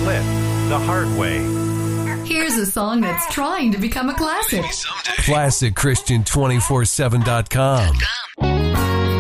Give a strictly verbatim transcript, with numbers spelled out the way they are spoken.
lit the hard way. Here's a song that's trying to become a classic. Classic Christian two forty-seven dot com.